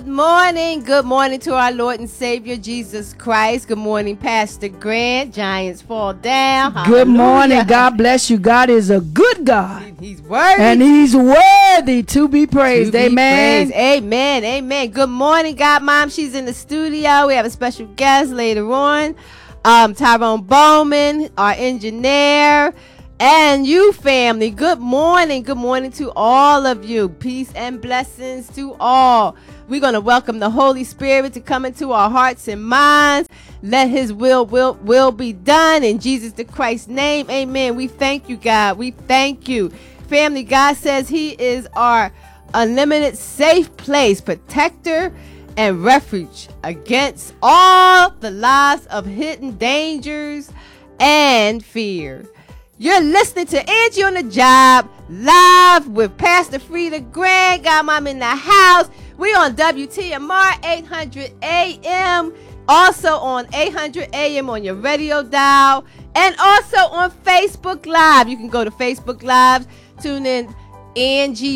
Good morning to our Lord and Savior Jesus Christ. Good morning, Pastor Grant. Giants fall down. Good morning. God bless you. God is a good God. He's worthy. And he's worthy to be praised. Amen. Amen. Amen. Good morning, God Mom. She's in the studio. We have a special guest later on. Tyrone Bowman, our engineer. And you, family, good morning. Good morning to all of you. Peace and blessings to all. We're going to welcome the Holy Spirit to come into our hearts and minds. Let his will be done in Jesus the Christ's name. Amen. We thank you, God. We thank you. Family, God says he is our unlimited safe place, protector, and refuge against all the lies of hidden dangers and fear. You're listening to Angie on the Job live with Pastor Frida Grant. Got Mom in the house. We on WTMR 800 AM. Also on 800 AM on your radio dial. And also on Facebook Live. You can go to Facebook Live. Tune in Angie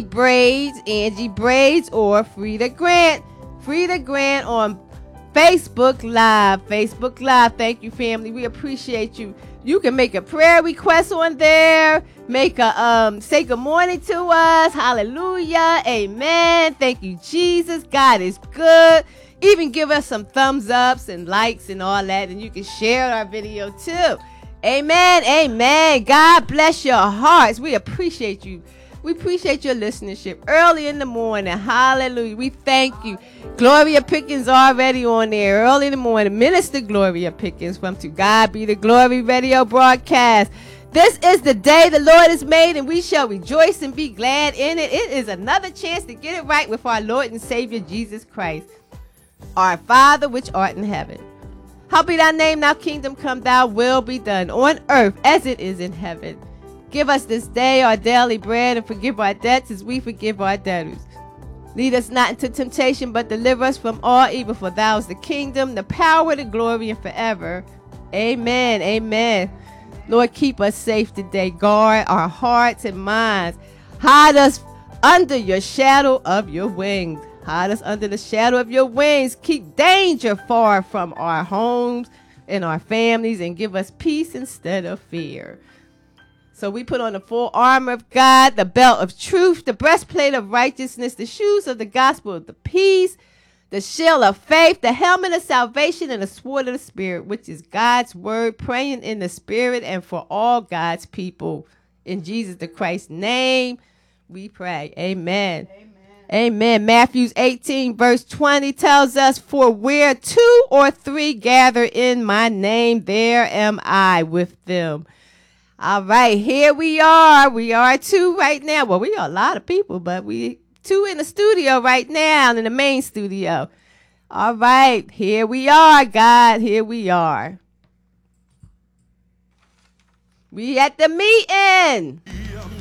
Braids or Frida Grant. Frida Grant on Facebook Live. Facebook Live. Thank you, family. We appreciate you. You can make a prayer request on there. Make a say good morning to us. Hallelujah. Amen. Thank you, Jesus. God is good. Even give us some thumbs ups and likes and all that. And you can share our video too. Amen. Amen. God bless your hearts. We appreciate you. We appreciate your listenership early in the morning. Hallelujah. We thank you. Gloria Pickens already on there early in the morning. Minister Gloria Pickens from To God Be the Glory radio broadcast. This is the day the Lord has made, and we shall rejoice and be glad in it. It is another chance to get it right with our Lord and Savior Jesus Christ. Our Father which art in heaven, hallowed be thy name, thy kingdom come, thy will be done on earth as it is in heaven. Give us this day our daily bread, and forgive our debts as we forgive our debtors. Lead us not into temptation, but deliver us from all evil. For thou is the kingdom, the power, the glory, and forever. Amen. Amen. Lord, keep us safe today. Guard our hearts and minds. Hide us under your shadow of your wings. Hide us under the shadow of your wings. Keep danger far from our homes and our families, and give us peace instead of fear. So we put on the full armor of God, the belt of truth, the breastplate of righteousness, the shoes of the gospel of the peace, the shield of faith, the helmet of salvation, and the sword of the Spirit, which is God's word, praying in the Spirit and for all God's people. In Jesus the Christ's name, we pray. Amen. Amen. Amen. Matthew 18 verse 20 tells us, for where 2 or 3 gather in my name, there am I with them. All right, here we are. We are 2 right now. Well, we are a lot of people, but we 2 in the studio right now, in the main studio. All right, here we are, God. Here we are. We at the meeting.